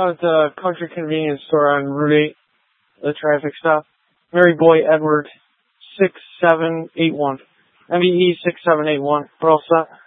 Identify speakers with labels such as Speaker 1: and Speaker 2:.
Speaker 1: At the country convenience store on Route 8, the traffic stop. Mary Boy Edward 6781. MBE 6781. We're all set.